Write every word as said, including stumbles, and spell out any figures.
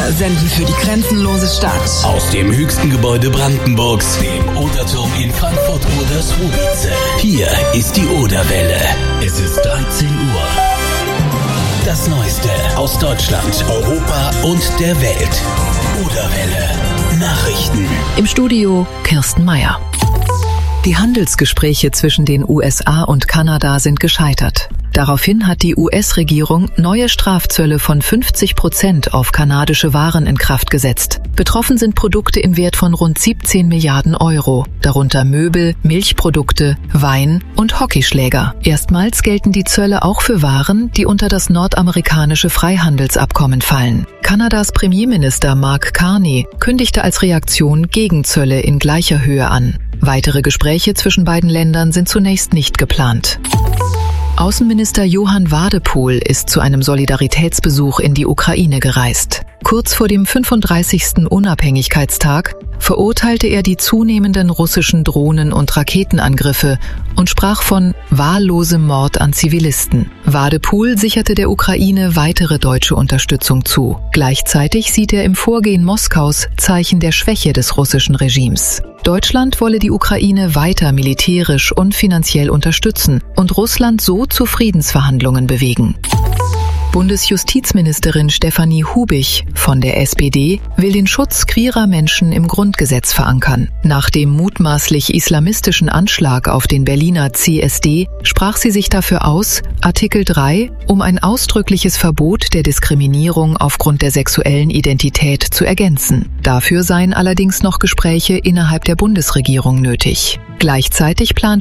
Wir senden für die grenzenlose Stadt. Aus dem höchsten Gebäude Brandenburgs, dem Oderturm in Frankfurt-Oder-Słubice. Hier ist die Oderwelle. Es ist dreizehn Uhr. Das Neueste aus Deutschland, Europa und der Welt. Oderwelle Nachrichten. Im Studio Kirsten Meyer. Die Handelsgespräche zwischen den U S A und Kanada sind gescheitert. Daraufhin hat die U S-Regierung neue Strafzölle von fünfzig Prozent auf kanadische Waren in Kraft gesetzt. Betroffen sind Produkte im Wert von rund siebzehn Milliarden Euro, darunter Möbel, Milchprodukte, Wein und Hockeyschläger. Erstmals gelten die Zölle auch für Waren, die unter das nordamerikanische Freihandelsabkommen fallen. Kanadas Premierminister Mark Carney kündigte als Reaktion Gegenzölle in gleicher Höhe an. Weitere Gespräche zwischen beiden Ländern sind zunächst nicht geplant. Außenminister Johann Wadepohl ist zu einem Solidaritätsbesuch in die Ukraine gereist. Kurz vor dem fünfunddreißigsten Unabhängigkeitstag verurteilte er die zunehmenden russischen Drohnen- und Raketenangriffe und sprach von wahllosem Mord an Zivilisten. Wadepohl sicherte der Ukraine weitere deutsche Unterstützung zu. Gleichzeitig sieht er im Vorgehen Moskaus Zeichen der Schwäche des russischen Regimes. Deutschland wolle die Ukraine weiter militärisch und finanziell unterstützen und Russland so zu Friedensverhandlungen bewegen. Bundesjustizministerin Stefanie Hubich von der S P D will den Schutz queerer Menschen im Grundgesetz verankern. Nach dem mutmaßlich islamistischen Anschlag auf den Berliner C S D sprach sie sich dafür aus, Artikel drei um ein ausdrückliches Verbot der Diskriminierung aufgrund der sexuellen Identität zu ergänzen. Dafür seien allerdings noch Gespräche innerhalb der Bundesregierung nötig. Gleichzeitig plant